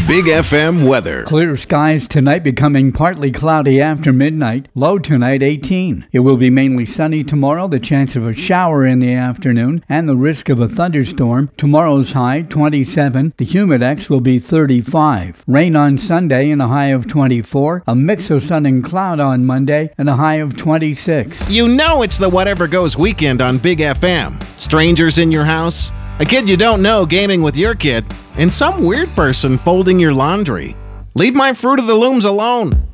Big FM weather. Clear skies tonight, becoming partly cloudy after midnight. Low tonight 18. It will be mainly sunny tomorrow, the chance of a shower in the afternoon, and the risk of a thunderstorm. Tomorrow's high 27. The humidex will be 35. Rain on Sunday and a high of 24. A mix of sun and cloud on Monday and a high of 26. You know it's the Whatever Goes weekend on Big FM. Strangers in your house, a kid you don't know gaming with your kid, and some weird person folding your laundry. Leave my Fruit of the Looms alone.